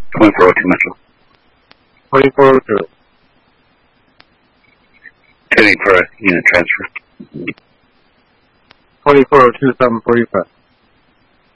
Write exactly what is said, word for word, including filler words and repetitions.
twenty-four oh two Metro. twenty-four oh two. Tuning for a unit transfer. twenty-four oh two, seven forty-five.